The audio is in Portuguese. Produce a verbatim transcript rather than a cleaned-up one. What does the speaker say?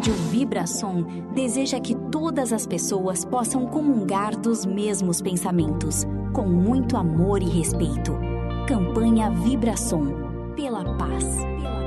Rádio Vibração deseja que todas as pessoas possam comungar dos mesmos pensamentos, com muito amor e respeito. Campanha Vibração, pela paz.